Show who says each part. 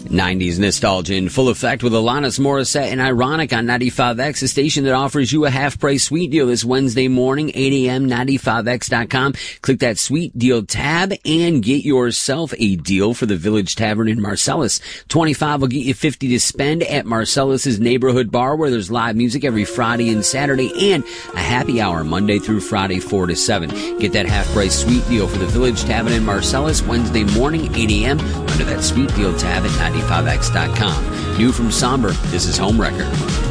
Speaker 1: 90s nostalgia in full effect with Alanis Morissette and Ironic on 95X, a station that offers you a half-price sweet deal this Wednesday morning, 8 a.m., 95X.com. Click that sweet deal tab and get yourself a deal for the Village Tavern in Marcellus. 25 will get you 50 to spend at Marcellus's Neighborhood Bar, where there's live music every Friday and Saturday, and a happy hour Monday through Friday, 4 to 7. Get that half-price sweet deal for the Village Tavern in Marcellus Wednesday morning, 8 a.m., under that sweet deal tab at 95X.com. New from Somber, this is Home Record.